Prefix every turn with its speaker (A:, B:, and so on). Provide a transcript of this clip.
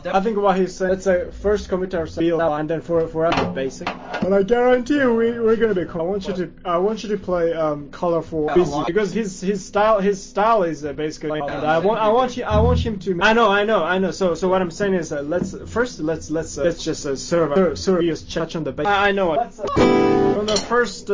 A: I think what he said, let's say first commit ourselves and then for the basic. But I guarantee you we're gonna be cool. I want you to play colorful busy because his style is basically. I want him to. I know. So what I'm saying is let's just serve touch on the base. I know. From the first